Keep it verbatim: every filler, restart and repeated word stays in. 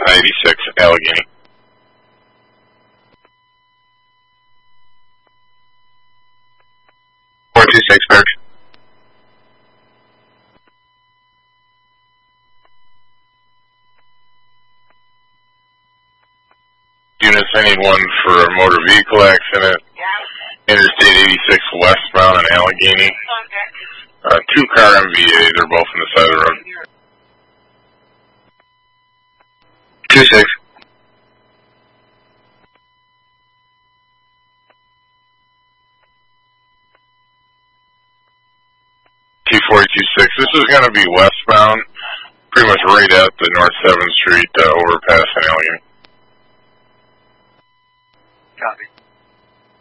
eighty-six Allegheny. four two six, Berg. Units, I need one for a motor vehicle accident. Interstate eighty-six westbound in Allegheny. Uh, two car M V A, they're both on the side of the road. two six. T forty-two six, this is going to be westbound, pretty much right at the North seventh Street uh, overpass in Allegheny. Copy.